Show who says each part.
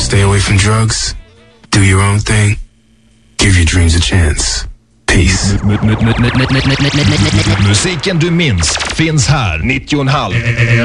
Speaker 1: Stay away from drugs. Do your own thing. Give your dreams a chance. Peace.
Speaker 2: Musiken du minns finns här. 90,5.